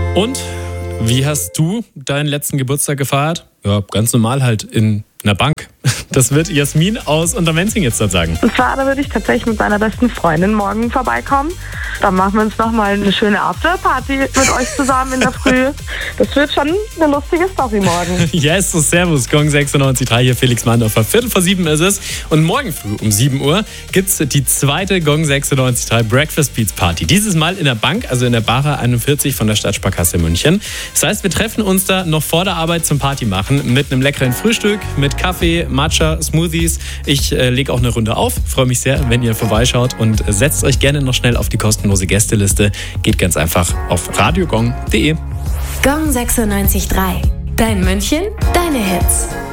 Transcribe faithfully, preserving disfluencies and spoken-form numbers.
Und wie hast du deinen letzten Geburtstag gefeiert? Ja, ganz normal halt in einer Bank. Das wird Jasmin aus Untermenzing jetzt dann sagen. Und zwar, da würde ich tatsächlich mit meiner besten Freundin morgen vorbeikommen. Dann machen wir uns nochmal eine schöne Afterparty mit euch zusammen in der Früh. Das wird schon eine lustige Story morgen. Yes, servus, Gong sechsundneunzig Komma drei, hier Felix Mandorfer. Viertel vor sieben ist es. Und morgen früh um sieben Uhr gibt's die zweite Gong sechsundneunzig Komma drei Breakfast Beats Party. Dieses Mal in der Bank, also in der Bara einundvierzig von der Stadtsparkasse München. Das heißt, wir treffen uns da noch vor der Arbeit zum Party machen mit einem leckeren Frühstück, mit Kaffee, Matcha, Smoothies. Ich äh, lege auch eine Runde auf. Freue mich sehr, wenn ihr vorbeischaut und äh, setzt euch gerne noch schnell auf die kostenlose Gästeliste. Geht ganz einfach auf radiogong punkt de. Gong sechsundneunzig Komma drei. Dein München, deine Hits.